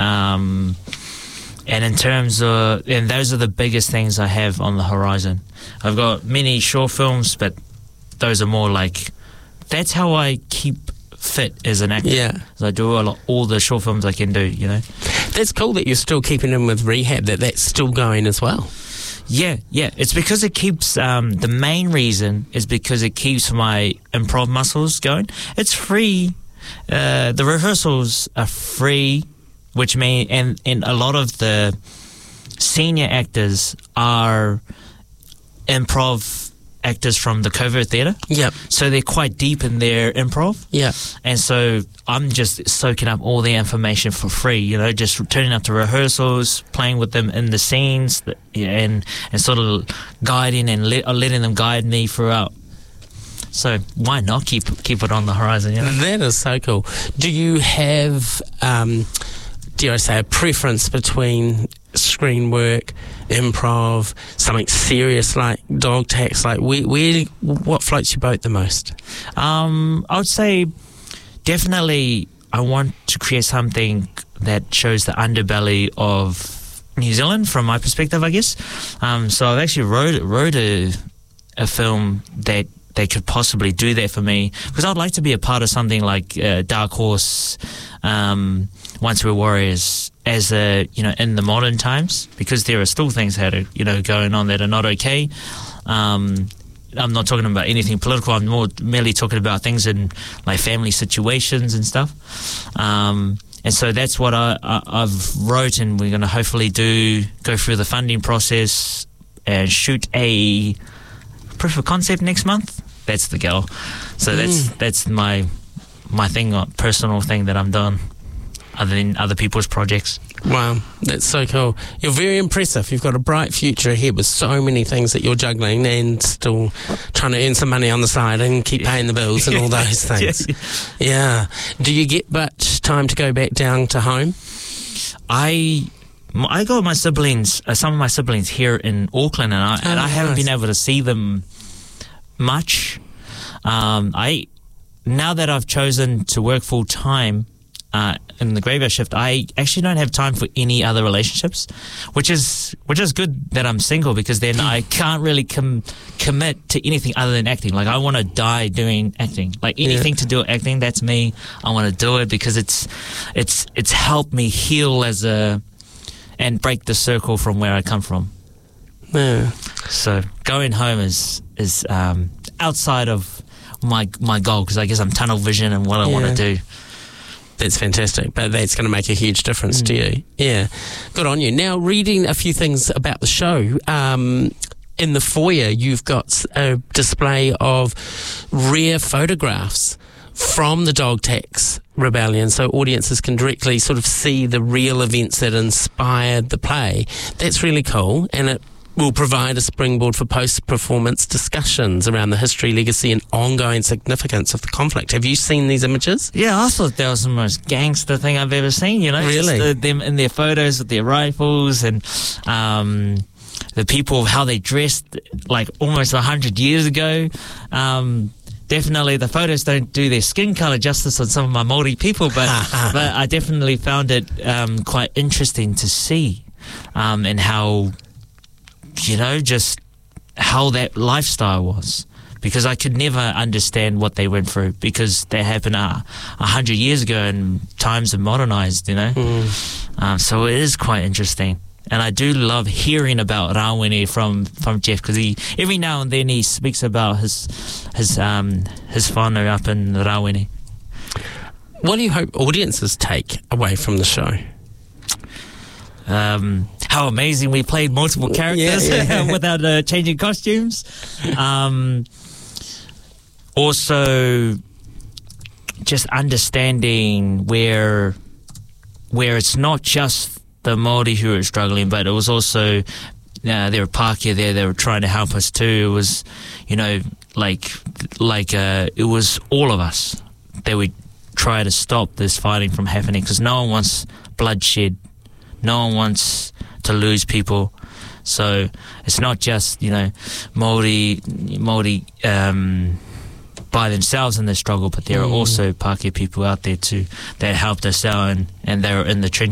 And in terms of, and those are the biggest things I have on the horizon. I've got many short films, but those are more like, that's how I keep fit as an actor. Yeah. So I do all the short films I can do, you know. That's cool that you're still keeping in with rehab, that's still going as well. Yeah. It's because it keeps, the main reason is because it keeps my improv muscles going. It's free. The rehearsals are free, which means, and a lot of the senior actors are improv actors from the Covert Theatre. Yep. So they're quite deep in their improv. Yeah. And so I'm just soaking up all the information for free, you know, just turning up to rehearsals, playing with them in the scenes, and sort of guiding and letting them guide me throughout. So why not keep it on the horizon, you know? That is so cool. Do you have, dare I say, a preference between screen work, improv, something serious like Dog Tax? Like, what floats your boat the most? I would say definitely I want to create something that shows the underbelly of New Zealand from my perspective, I guess. So I've actually wrote a film that they could possibly do that for me, because I'd like to be a part of something like Dark Horse, Once We're Warriors, as in the modern times, because there are still things that are going on that are not okay. I'm not talking about anything political. I'm merely talking about things in like family situations and stuff. And so that's what I've wrote, and we're going to hopefully go through the funding process and shoot a proof of concept next month. That's the goal. So that's my thing, personal thing that I'm doing, other than other people's projects. Wow, that's so cool. You're very impressive. You've got a bright future ahead with so many things that you're juggling, and still trying to earn some money on the side and keep paying the bills and all those things. Yeah. Do you get much time to go back down to home? I got my siblings, some of my siblings here in Auckland, and I haven't been able to see them much. Now that I've chosen to work full time in the graveyard shift, I actually don't have time for any other relationships, which is good that I'm single, because then I can't really commit to anything other than acting. Like, I want to die doing acting. Like, anything to do with acting, that's me. I want to do it because it's helped me heal and break the circle from where I come from. Yeah. So going home is outside of my goal, because I guess I'm tunnel vision and what I want to do. That's fantastic, but that's going to make a huge difference to you. Yeah, good on you. Now, reading a few things about the show, in the foyer you've got a display of rare photographs from the Dog Tax Rebellion, so audiences can directly sort of see the real events that inspired the play. That's really cool, and it will provide a springboard for post-performance discussions around the history, legacy and ongoing significance of the conflict. Have you seen these images? Yeah, I thought that was the most gangster thing I've ever seen, you know. Really? Just them in their photos with their rifles, and the people, how they dressed like almost 100 years ago. Definitely the photos don't do their skin colour justice on some of my Māori people, but I definitely found it quite interesting to see, and how, just how that lifestyle was, because I could never understand what they went through, because that happened 100 years ago and times have modernized, so it is quite interesting. And I do love hearing about Rawene from Jeff, because every now and then he speaks about his whānau up in Rawene. What do you hope audiences take away from the show? How amazing we played multiple characters without changing costumes. Also, just understanding where it's not just the Māori who are struggling, but it was also there were Pākehā there. They were trying to help us too. It was, it was all of us that would try to stop this fighting from happening, because no one wants bloodshed. No one wants to lose people. So it's not just, Māori by themselves in the struggle, but there are also Pākehā people out there too that helped us out, and they were in the trenches.